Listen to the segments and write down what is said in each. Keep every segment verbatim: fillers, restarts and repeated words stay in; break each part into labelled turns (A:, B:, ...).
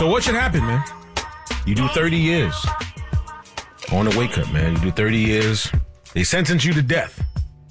A: So what should happen, man? You do thirty years on the wake up, man. You do thirty years. They sentence you to death.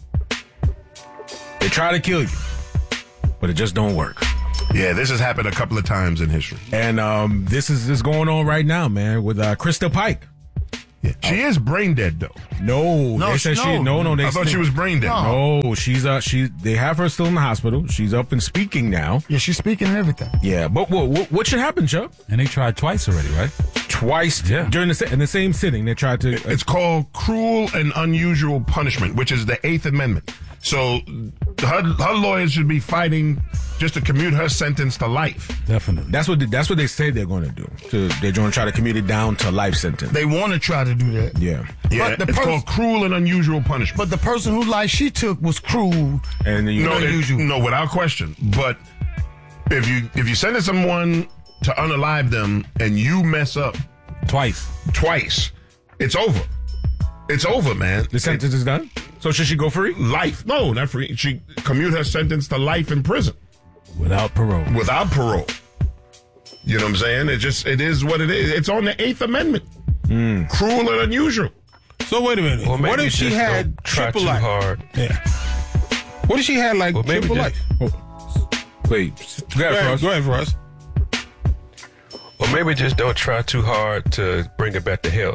A: They try to kill you, but it just don't work.
B: Yeah, this has happened a couple of times in history.
A: And um, this is this going on right now, man, with uh, Krista Pike.
B: Yeah. She oh. is brain dead, though.
A: No,
C: no
A: they said
C: no.
A: she no no. They
B: I thought she was brain dead.
A: No, no she's uh she. They have her still in the hospital. She's up and speaking now.
C: Yeah, she's speaking and everything.
A: Yeah, but what what, what should happen, Chuck?
D: And they tried twice already, right?
A: Twice
D: yeah.
A: during the in the same sitting. They tried to.
B: It's called cruel and unusual punishment, which is the Eighth Amendment. So her, her lawyers should be fighting just to commute her sentence to life.
D: Definitely.
A: That's what they, that's what they say they're going to do. To, they're going to try to commute it down to life sentence.
C: They want to try to do that.
A: Yeah.
B: Yeah,
C: but the
B: it's
C: pers-
B: called cruel and unusual punishment.
C: But the person whose life she took was cruel
A: and you
B: no,
A: know,
B: it, no, without question. But if you if you sentence someone to unalive them and you mess up
D: twice,
B: twice, it's over. It's over, man.
A: The sentence is done? So should she go free?
B: Life. No, not free. She commute her sentence to life in prison.
D: Without parole.
B: Without parole. You know what I'm saying? It just, it is what it is. It's on the Eighth Amendment. Mm. Cruel and unusual.
E: So wait a minute.
F: Well,
E: what if she had
F: try
E: triple
F: too
E: life?
F: hard.
E: Yeah. What if she had like
F: well,
E: triple
F: just,
E: life?
A: Oh. Wait. Go ahead,
E: go, ahead, go ahead for us.
F: Or maybe just don't try too hard to bring it back to health.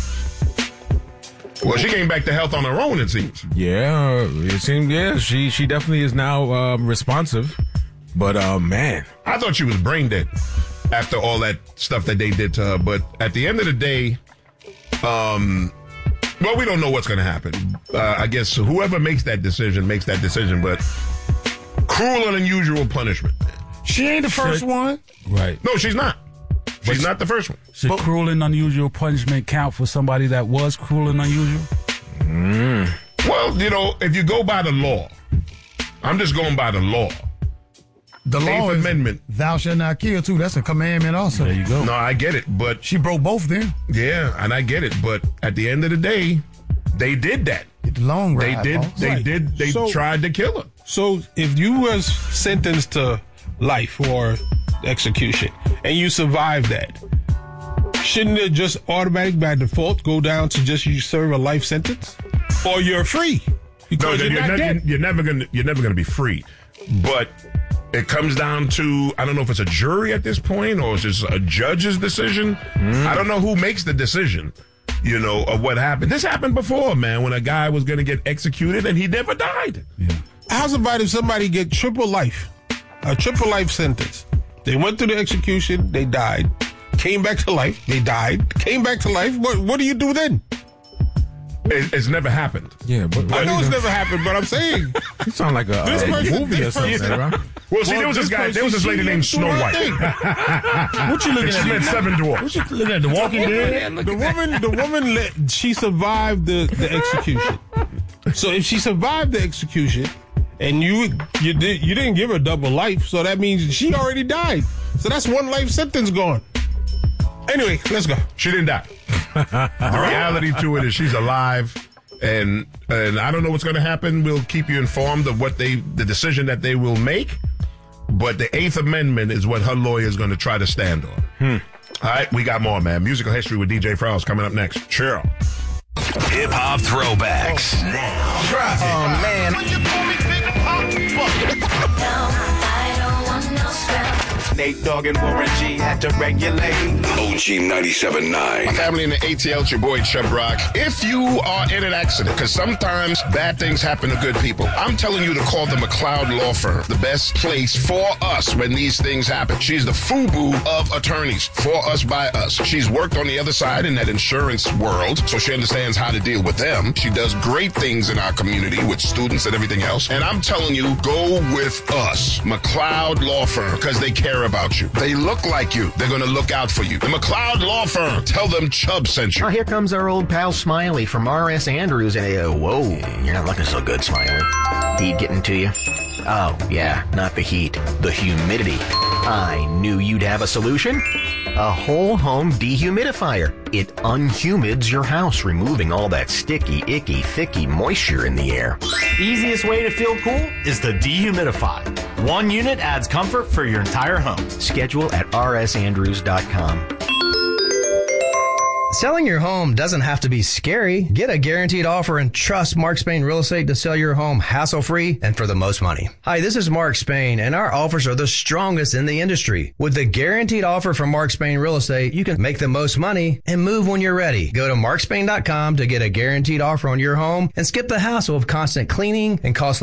B: Well, she came back to health on her own, it seems.
A: Yeah, it seems, yeah, she she definitely is now um, responsive. But, uh, man.
B: I thought she was brain dead after all that stuff that they did to her. But at the end of the day, um, well, we don't know what's going to happen. Uh, I guess whoever makes that decision makes that decision. But cruel and unusual punishment.
C: She ain't the first
A: Should,
C: one.
D: Right.
B: No, she's not. She's not the first one.
D: Should but, cruel and unusual punishment count for somebody that was cruel and unusual?
B: Mm. Well, you know, if you go by the law, I'm just going by the law.
C: The law
B: Eighth
C: is
B: Amendment.
C: Thou shalt not kill, too. That's a commandment also.
D: There you go.
B: No, I get it, but...
C: She broke both of them.
B: Yeah, and I get it, but at the end of the day, they did that.
C: The long ride,
B: They did,
C: boss.
B: they
E: Right.
B: did, they
E: So-
B: tried to kill her.
E: So if you was sentenced to life or execution and you survived that, shouldn't it just automatic by default go down to just you serve a life sentence, or you're free because
B: No,
E: you're,
B: you're,
E: not
B: ne-
E: dead?
B: you're never gonna you're never gonna be free. But it comes down to, I don't know if it's a jury at this point or it's just a judge's decision. Mm. I don't know who makes the decision, you know, of what happened. This happened before, man, when a guy was gonna get executed and he never died.
D: Yeah.
E: How's about if somebody get triple life, a triple life sentence? They went through the execution, they died. Came back to life. They died. Came back to life. What What do you do then?
B: It, it's never happened.
A: Yeah, but
E: I know it's never happened, but I'm saying
A: you sound like a,
E: This
A: a
E: person-
A: movie or
E: this
A: something,
E: person-
A: right?
B: Well, see,
E: Well,
B: there was this
E: this
B: guy, there was this
E: person,
B: lady
E: she
B: named
E: went
B: Snow
E: through her
B: White.
E: thing.
C: What you looking
B: She
C: at?
B: met seven dwarfs.
C: What you looking at? The Walking Dead?
E: The woman, the woman, let, she survived the, the execution. So if she survived the execution, and you you did you didn't give her double life, so that means she already died. So that's one life sentence gone. Anyway, let's go.
B: She didn't die. The reality to it is she's alive, and and I don't know what's going to happen. We'll keep you informed of what they the decision that they will make. But the Eighth Amendment is what her lawyer is going to try to stand on. Hmm. All right, we got more, man. Musical history with D J Frost coming up next. Chill.
G: Hip hop throwbacks. Oh. Now.
H: Traffic.
G: Oh, man.
H: When you call me Big Pop. No, I don't want no scrap.
I: Nate Dogg and Warren G had to regulate.
G: O G ninety-seven point nine.
B: My family in the A T L, it's your boy Chubb Rock. If you are in an accident, because sometimes bad things happen to good people, I'm telling you to call the McLeod Law Firm, the best place for us when these things happen. She's the FUBU of attorneys, for us, by us. She's worked on the other side in that insurance world, so she understands how to deal with them. She does great things in our community with students and everything else. And I'm telling you, go with us, McLeod Law Firm, because they care about you. They look like you. They're going to look out for you. The McLeod Law Firm. Tell them Chubb sent you.
J: Oh, here comes our old pal Smiley from R S Andrews. And uh, whoa, you're not looking so good, Smiley. Heat getting to you? Oh, yeah, not the heat, the humidity. I knew you'd have a solution. A whole home dehumidifier. It unhumids your house, removing all that sticky, icky, thicky moisture in the air.
K: Easiest way to feel cool is to dehumidify. One unit adds comfort for your entire home.
J: Schedule at r s andrews dot com.
L: Selling your home doesn't have to be scary. Get a guaranteed offer and trust Mark Spain Real Estate to sell your home hassle-free and for the most money. Hi, this is Mark Spain, and our offers are the strongest in the industry. With the guaranteed offer from Mark Spain Real Estate, you can make the most money and move when you're ready. Go to mark spain dot com to get a guaranteed offer on your home and skip the hassle of constant cleaning and costly